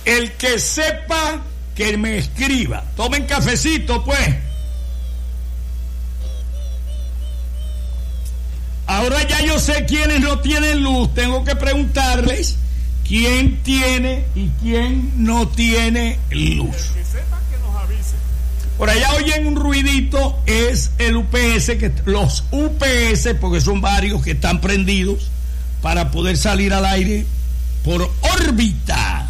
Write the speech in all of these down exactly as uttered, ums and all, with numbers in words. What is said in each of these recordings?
El que sepa, que me escriba. Tomen cafecito, pues. Ahora ya yo sé quiénes no tienen luz. Tengo que preguntarles quién tiene y quién no tiene luz. El que sepa, que nos avise. Por allá oyen un ruidito, es el U P S, que los U P S, porque son varios que están prendidos para poder salir al aire por órbita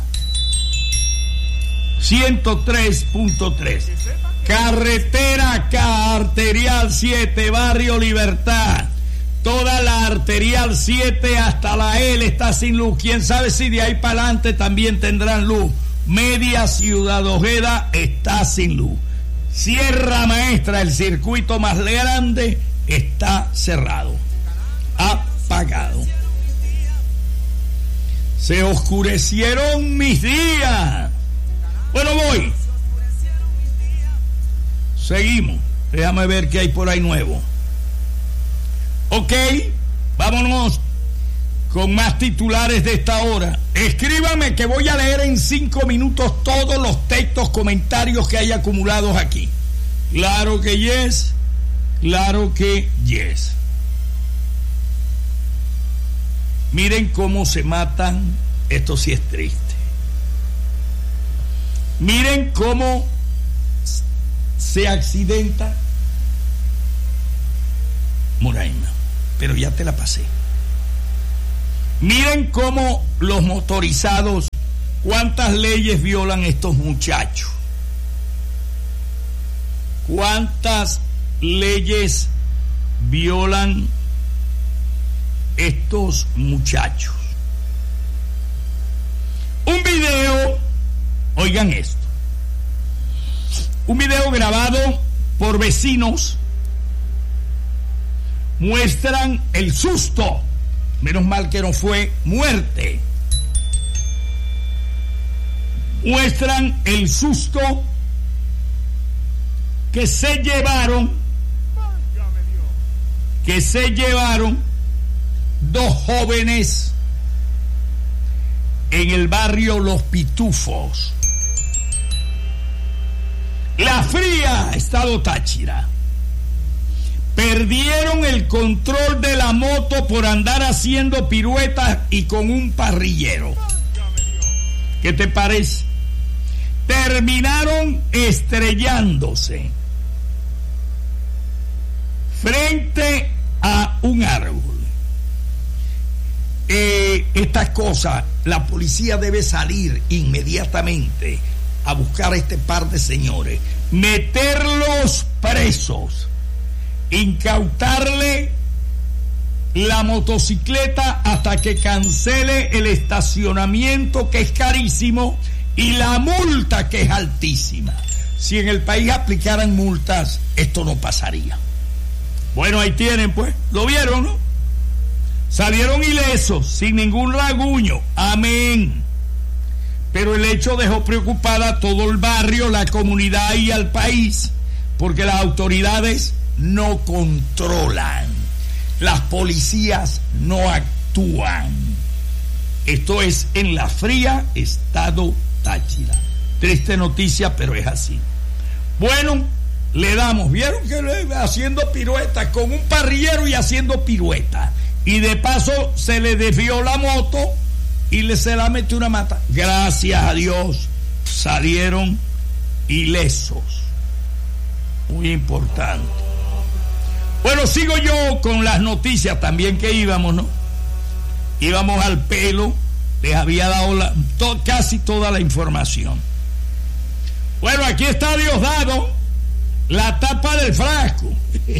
ciento tres punto tres. Carretera acá, arterial siete, barrio Libertad. Toda la arterial siete hasta la L está sin luz. Quién sabe si de ahí para adelante también tendrán luz. Media Ciudad Ojeda está sin luz. Sierra Maestra, el circuito más grande, está cerrado, apagado. Se oscurecieron mis días. Bueno, voy. Seguimos. Déjame ver qué hay por ahí nuevo. Ok, vámonos con más titulares de esta hora. Escríbame que voy a leer en cinco minutos todos los textos, comentarios que hay acumulados aquí. Claro que yes, claro que yes. Miren cómo se matan, esto sí es triste. Miren cómo se accidenta Moraima, pero ya te la pasé. Miren cómo los motorizados, cuántas leyes violan estos muchachos. Cuántas leyes violan estos muchachos. Un video, oigan esto, un video grabado por vecinos muestran el susto. Menos mal que no fue muerte. Muestran el susto que se llevaron, que se llevaron dos jóvenes en el barrio Los Pitufos, La Fría, estado Táchira. Perdieron el control de la moto por andar haciendo piruetas y con un parrillero. ¿Qué te parece? Terminaron estrellándose frente a un árbol. Eh, estas cosas, la policía debe salir inmediatamente a buscar a este par de señores, meterlos presos, incautarle la motocicleta hasta que cancele el estacionamiento, que es carísimo, y la multa, que es altísima. Si en el país aplicaran multas, esto no pasaría. Bueno, ahí tienen, pues, lo vieron, ¿no? Salieron ilesos, sin ningún rasguño, amén. Pero el hecho dejó preocupada a todo el barrio, la comunidad y al país, porque las autoridades no controlan, las policías no actúan. Esto es en La Fría, estado Táchira. Triste noticia, pero es así. Bueno, le damos, vieron que le, haciendo piruetas con un parrillero y haciendo piruetas, y de paso se le desvió la moto y le se la metió una mata. Gracias a Dios salieron ilesos. Muy importante. Bueno, sigo yo con las noticias también que íbamos, ¿no? Íbamos al pelo, les había dado la, to, casi toda la información. Bueno, aquí está Diosdado, la tapa del frasco.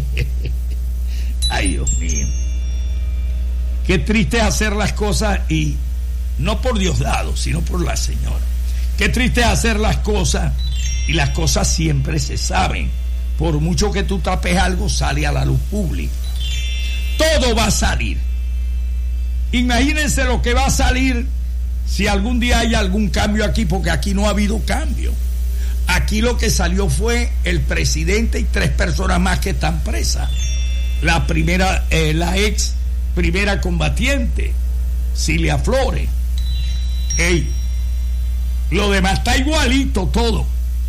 Ay, Dios mío. Qué triste es hacer las cosas, y no por Diosdado, sino por la señora. Qué triste es hacer las cosas y las cosas siempre se saben. Por mucho que tú tapes algo, sale a la luz pública. Todo va a salir. Imagínense lo que va a salir si algún día hay algún cambio aquí, porque aquí no ha habido cambio. Aquí lo que salió fue el presidente y tres personas más que están presas. La primera, eh, la ex primera combatiente, Cilia Flores. Ey, Lo demás está igualito todo.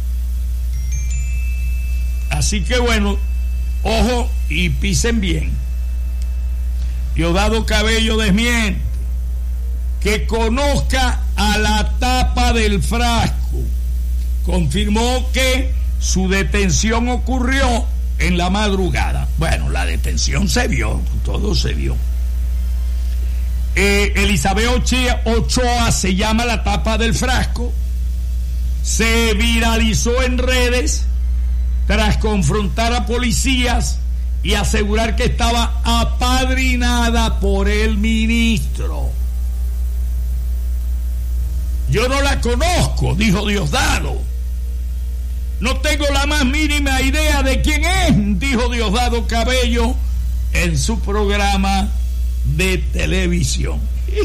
Así que bueno, ojo y pisen bien. Diosdado Cabello desmiente que conozca a la tapa del frasco. Confirmó que su detención ocurrió en la madrugada. Bueno, la detención se vio, todo se vio. Eh, Elizabeth Ochoa se llama la tapa del frasco. Se viralizó en redes tras confrontar a policías y asegurar que estaba apadrinada por el ministro. Yo no la conozco, dijo Diosdado. No tengo la más mínima idea de quién es, dijo Diosdado Cabello en su programa de televisión.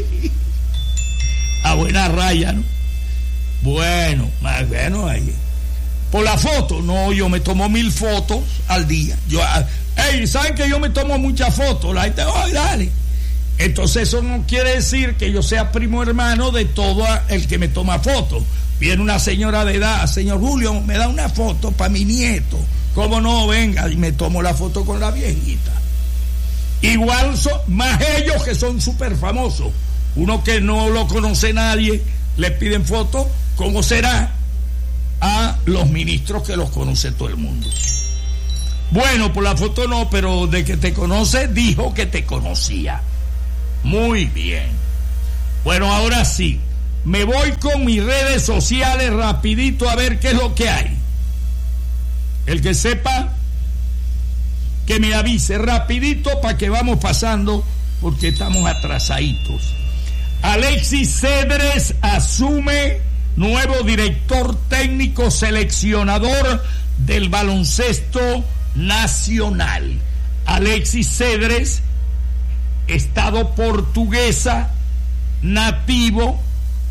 A buena raya, ¿no? Bueno, más bueno ahí. Por la foto, no, yo me tomo mil fotos al día. Yo, hey, ¿saben que yo me tomo muchas fotos? La gente, ay, dale. Entonces eso no quiere decir que yo sea primo hermano de todo el que me toma fotos. Viene una señora de edad, señor Julio, me da una foto para mi nieto. ¿Cómo no? Venga, y me tomo la foto con la viejita. Igual son más ellos que son súper famosos. Uno que no lo conoce nadie, le piden fotos. ¿Cómo será a los ministros que los conoce todo el mundo? Bueno, por la foto no, pero de que te conoce, dijo que te conocía. Muy bien. Bueno, ahora sí, me voy con mis redes sociales rapidito a ver qué es lo que hay. El que sepa, que me avise rapidito para que vamos pasando, porque estamos atrasaditos. Alexis Cedres asume nuevo director técnico seleccionador del baloncesto nacional. Alexis Cedres, estado portuguesa, nativo,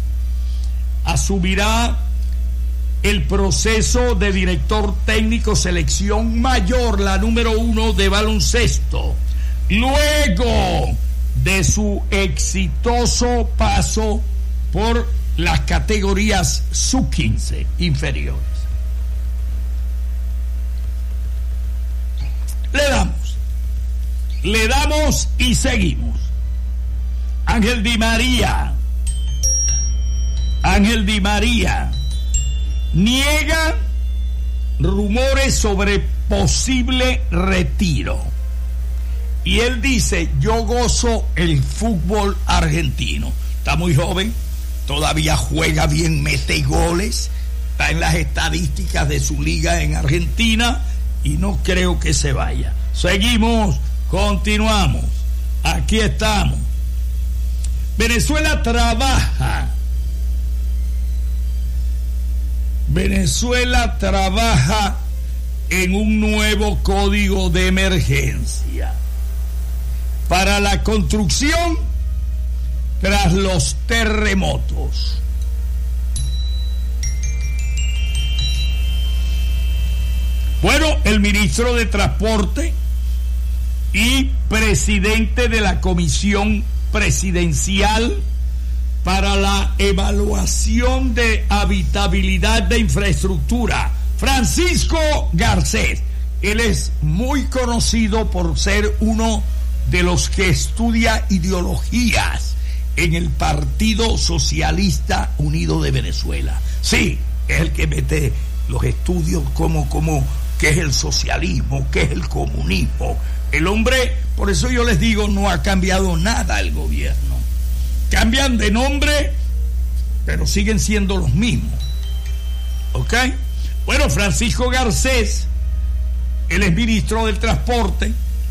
asumirá el proceso de director técnico selección mayor, la número uno de baloncesto, luego de su exitoso paso por las categorías sub quince inferiores. Le damos, le damos y seguimos. Ángel Di María, Ángel Di María niega rumores sobre posible retiro. Y él dice, yo gozo el fútbol argentino. Está muy joven, todavía juega bien, mete goles, está en las estadísticas de su liga en Argentina y no creo que se vaya. Seguimos, continuamos. Aquí estamos. Venezuela trabaja. Venezuela trabaja en un nuevo código de emergencia para la construcción tras los terremotos. Bueno, el ministro de Transporte y presidente de la Comisión Presidencial para la Evaluación de Habitabilidad de Infraestructura, Francisco Garcés. Él es muy conocido por ser uno de los que estudia ideologías en el Partido Socialista Unido de Venezuela. Sí, es el que mete los estudios como, como qué es el socialismo, qué es el comunismo. El hombre, por eso yo les digo, no ha cambiado nada el gobierno. Cambian de nombre, pero siguen siendo los mismos. ¿Ok? Bueno, Francisco Garcés, él es ministro del Transporte,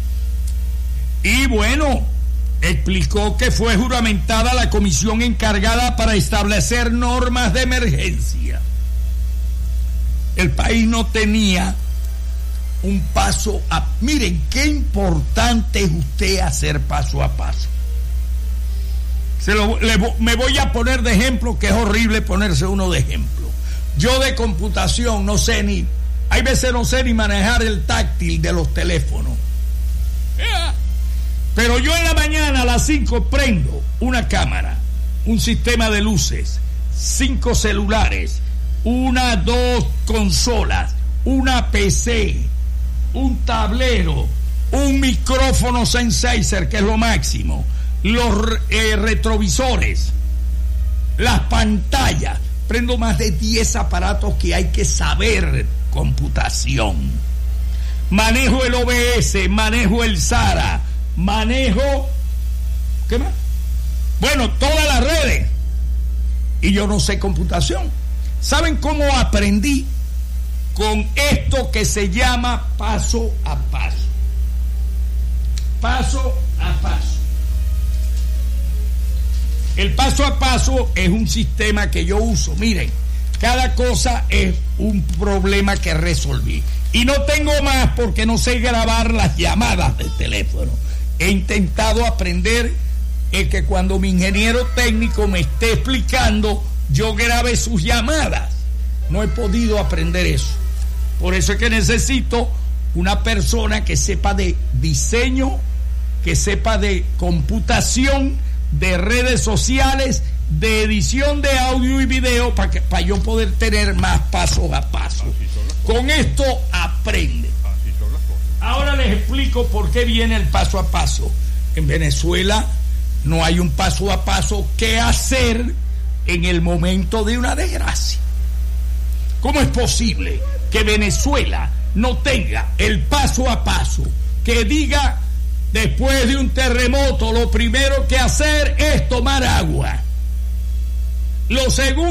y bueno, explicó que fue juramentada la comisión encargada para establecer normas de emergencia. El país no tenía un paso a... Miren, qué importante es usted hacer paso a paso. Se lo, le, me voy a poner de ejemplo, que es horrible ponerse uno de ejemplo. Yo de computación no sé ni... Hay veces no sé ni manejar el táctil de los teléfonos. Yeah. Pero yo en la mañana a las cinco prendo una cámara, un sistema de luces, cinco celulares, una, dos consolas, una P C, un tablero, un micrófono Sennheiser, que es lo máximo, los eh, retrovisores, las pantallas. Prendo más de diez aparatos que hay que saber computación. Manejo el O B S, manejo el SARA, manejo... ¿Qué más? Bueno, todas las redes. Y yo no sé computación. ¿Saben cómo aprendí? Con esto que se llama paso a paso. Paso a paso. El paso a paso es un sistema que yo uso. Miren, cada cosa es un problema que resolví. Y no tengo más porque no sé grabar las llamadas del teléfono. He intentado aprender el que cuando mi ingeniero técnico me esté explicando, yo grabe sus llamadas. No he podido aprender eso. Por eso es que necesito una persona que sepa de diseño, que sepa de computación, de redes sociales, de edición de audio y video, para que para yo poder tener más pasos a paso. Con esto aprende. Ahora les explico por qué viene el paso a paso. En Venezuela no hay un paso a paso que hacer en el momento de una desgracia. ¿Cómo es posible que Venezuela no tenga el paso a paso que diga: después de un terremoto lo primero que hacer es tomar agua, lo segundo